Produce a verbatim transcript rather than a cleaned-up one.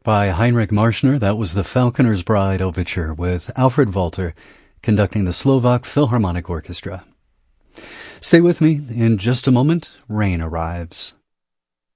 By Heinrich Marschner, that was the Falconer's Bride Overture with Alfred Walter conducting the Slovak Philharmonic Orchestra. Stay with me. In just a moment, rain arrives.